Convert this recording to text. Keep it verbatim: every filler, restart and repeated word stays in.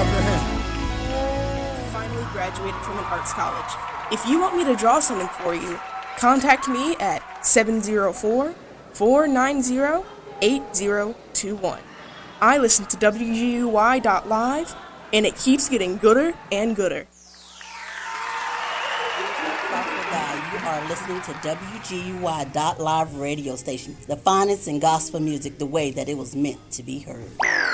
clap your hands. Finally graduated from an arts college. If you want me to draw something for you, contact me at seven zero four, four nine zero, eight zero two one. I listen to W G U Y dot live, and it keeps getting gooder and gooder. You are listening to W G U Y dot live radio station, the finest in gospel music the way that it was meant to be heard.